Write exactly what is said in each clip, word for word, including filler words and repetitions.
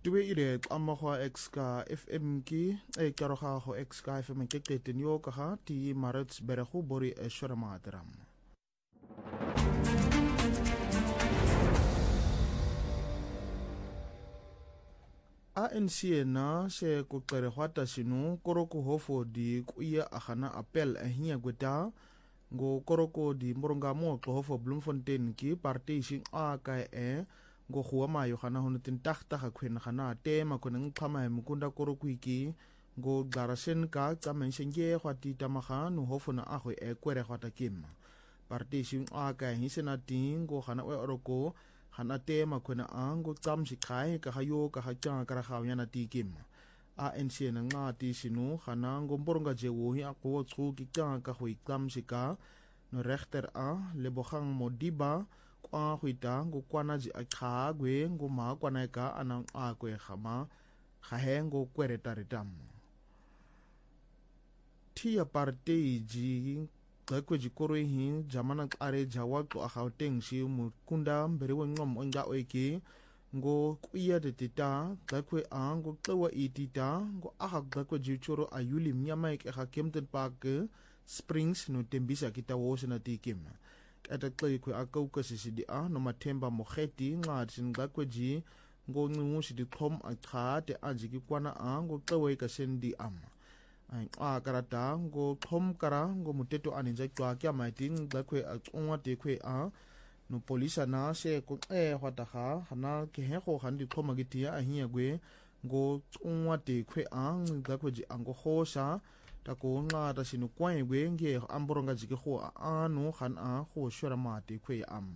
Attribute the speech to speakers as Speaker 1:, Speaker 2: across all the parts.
Speaker 1: Tue ire amahwa exka F M ki e karoha ho exka F M ke keten yo kaha ti marets berehu bori e shoramadram. A N C na se kuqere hwata sinu koroko hofo di kuia agana appel e hiya gweta go koroko di moronga mo hofo Bloemfontein ki party sing a ka e go huwa mayo gana hono tin takta ga khwena gana te ma kona ngqama mukunda koroko iki go garasen ka tsamensenge hwati tamaga no hofo na a go e kwere hwata kim party sing a ka hisena ting go gana o oroko gana te ma kona ango tsamsi kai ka hayo ka hatja ka ga yana tikim A N C na ngati sinu gana go mboronga jewo hi akwo tsu ki ka ka go iklamsi ka no rechter a lebogang modiba kwa huita go kwana ji akha gwe go ma kwana ka anang a kwe khama khahengo kweretaritam tia party ji kakwe ji koro hi jamana are jawa to a Gauteng si mukunda mbere ngom onga oiki go kuya de tita kakwe a go twa itita go aga kakwe ji choro ayuli mnyama ke ha Kempton Park Springs no tembisa kita wo sena tikim ata kle kwe akauka sisidi a no mathemba mogeti nga tsinga kweji ngo ngungusi di khom akha te ajiki kwana a ngo tlewe ka sendi am ai a karata ngo khom kara ngo muteto aninja kwa kya maiting ga kwe atungwa te kwe a no polisa na se ko e hwata kha hana ke he go handi khoma gitia a hiya gwe ngo tungwa te kwe a nga kweji ango hosa tako nga ta sinu kwai gwe nge amboronga jike ho anu khan a ho shora mate kwe am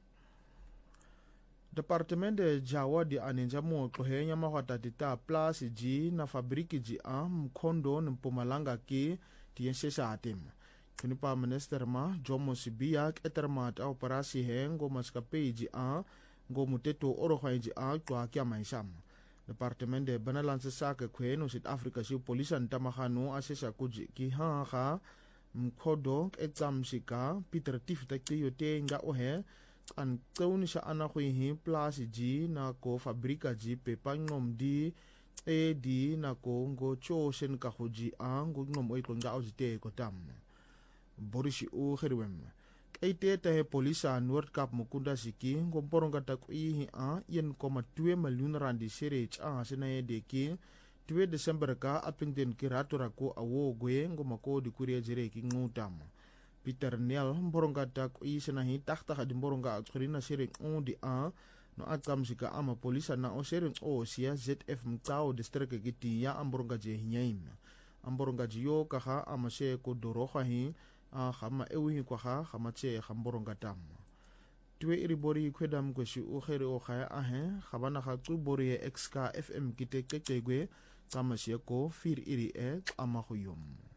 Speaker 1: Departement de Jawa di aninja mo kohenya mahwata tita plus ji na fabriki ji a mkondo Mpumalanga ki tiensesa atim kunipa minister ma Jomo Sibiak etermat a operasi he ngo maskape ji a ngo muteto oro ji a kwa kya maisam Departement de Banalanse Sake kweno South Africa si polisa ntamahano asesa kuji ki ha ha mkodo etsamsika Peter Tifta yote nga ohe an tsauni sha ana hi plus ji na ko fabrika ji pepa ngom di e di na ko ngo cho sen ka hoji ang ngom oi ko nga ojite ko tam Borishi o herwem Kaite te polisa World Cup mukunda siki ngomporonga takui hi a yen koma two million randi sirich a sena deki two December ka apingden kiratura ko awo gwe ngomako di kuria jere ki ngutam Peter Nel mporonga takui sena hi takta ka dimporonga atkurina sirich on di a no atam sika ama polisa na o sirich o sia Z F mtao district kiti ya amboronga je hinyaim amboronga jiyo kaha ama se ko doroha hi a khama ewi kwa kha khama che khamboronga tam tue iribori kwedam kweshi o khere o khaya a he khabana kha tu bori exka F M kite kekegwe tsama she ko fir iri e ama khoyom